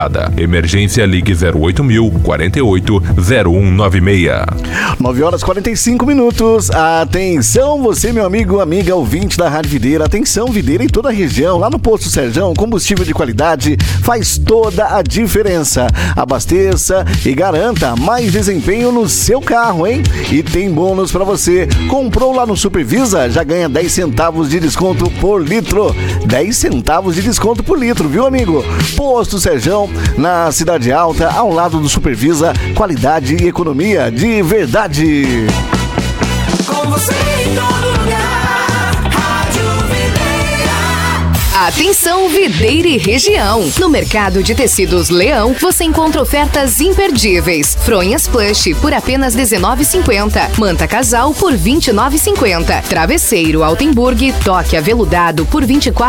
Emergência Ligue 08.000 48 0196. 9h45. Atenção, você, meu amigo, amiga, ouvinte da Rádio Videira. Atenção, Videira, em toda a região. Lá no Posto Serjão, combustível de qualidade faz toda a diferença. Abasteça e garanta mais desempenho no seu carro, hein? E tem bônus pra você. Comprou lá no Supervisa, já ganha 10 centavos de desconto por litro. 10 centavos de desconto por litro, viu, amigo? Posto Serjão, na Cidade Alta, ao lado do Supervisa, qualidade e economia de verdade. Com você em todo lugar, Rádio Videira. Atenção, Videira e região. No mercado de tecidos Leão, você encontra ofertas imperdíveis. Fronhas plush por apenas R$19,50. Manta casal por R$29,50. Travesseiro Altenburg toque aveludado por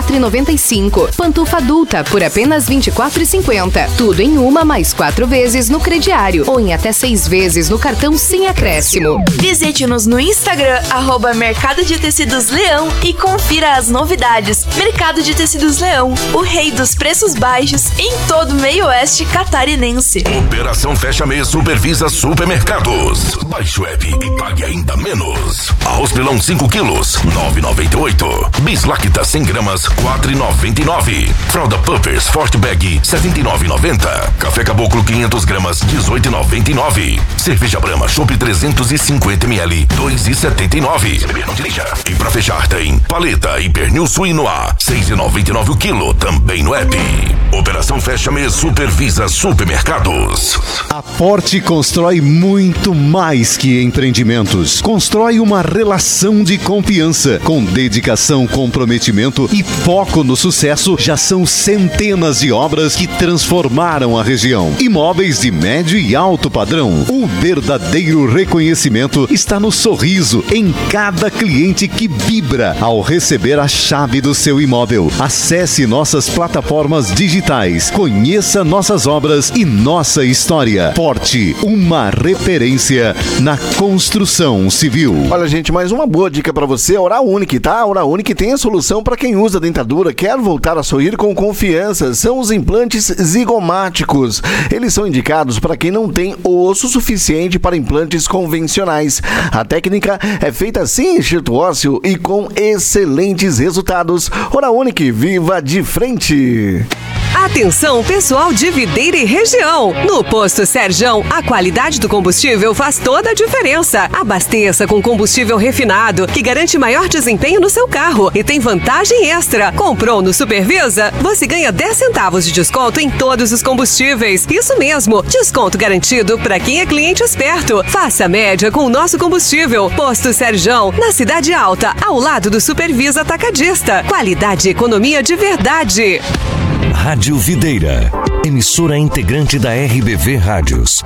R$24,95. Pantufa adulta por apenas R$24,50. Tudo em uma mais 4 vezes no crediário ou em até 6 vezes no cartão sem acréscimo. Visite-nos no Instagram, @Mercado de Tecidos Leão, e confira as novidades. Mercado de Tecidos Leão, o rei dos preços baixos em todo o meio oeste catarinense. Operação Fecha Mês Supervisa Supermercados. Baixe o app e pague ainda menos. Arroz pilão 5 quilos, R$9,98. Bislacta 100 gramas, R$4,99. Fralda Puppers Forte Bag, R$79,90. Café Caboclo 500 gramas, R$18,99. Cerveja Brahma Chopp 350 ml, R$2,79. Se beber, não dirija. E pra fechar tem paleta e pernil suíno A, R$6,99 o quilo, também no app. Operação Fecha Mês Supervisa Supermercados. A Forte constrói muito mais que empreendimentos. Constrói uma relação de confiança. Com dedicação, comprometimento e foco no sucesso, já são centenas de obras que transformaram a região. Imóveis de médio e alto padrão. O verdadeiro reconhecimento está no sorriso em cada cliente que vibra ao receber a chave do seu imóvel. Acesse nossas plataformas digitais, conheça nossas obras e nossa história. Forte, uma referência na construção civil. Olha, gente, mais uma boa dica pra você, Oral Unique, tá? A Oral Unique tem a solução para quem usa dentadura, quer voltar a sorrir com confiança. São os implantes zigomáticos. Eles são indicados para quem não tem osso suficiente para implantes convencionais. A técnica é feita sem enxerto ósseo e com excelentes resultados. Oral Unique, viva de frente! Atenção, pessoal de Videira e região. No Posto Serjão, a qualidade do combustível faz toda a diferença. Abasteça com combustível refinado, que garante maior desempenho no seu carro e tem vantagem extra. Comprou no Supervisa? Você ganha 10 centavos de desconto em todos os combustíveis. Isso mesmo, desconto garantido para quem é cliente esperto. Faça a média com o nosso combustível. Posto Serjão, na Cidade Alta, ao lado do Supervisa Atacadista. Qualidade e economia de verdade. Rádio Videira, emissora integrante da RBV Rádios.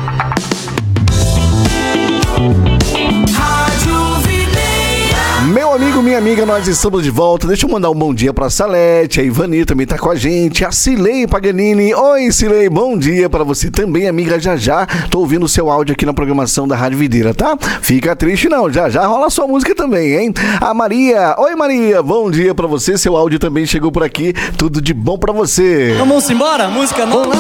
Meu amigo, minha amiga, nós estamos de volta. Deixa eu mandar um bom dia pra Salete, a Ivani também tá com a gente, a Cilei Paganini. Oi, Cilei, bom dia pra você também, amiga. Já tô ouvindo o seu áudio aqui na programação da Rádio Videira, tá? Fica triste não, já rola a sua música também, hein? A Maria, oi Maria, bom dia pra você, seu áudio também chegou por aqui, tudo de bom pra você. Vamos embora, música nova.